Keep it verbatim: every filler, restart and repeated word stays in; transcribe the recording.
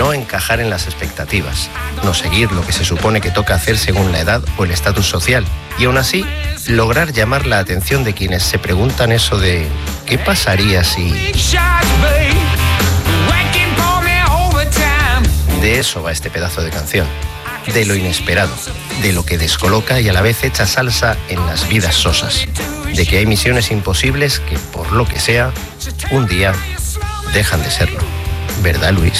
no encajar en las expectativas, no seguir lo que se supone que toca hacer según la edad o el estatus social, y aún así lograr llamar la atención de quienes se preguntan eso de ¿qué pasaría si...? De eso va este pedazo de canción, de lo inesperado, de lo que descoloca y a la vez echa salsa en las vidas sosas, de que hay misiones imposibles que, por lo que sea, un día dejan de serlo. ¿Verdad, Luis?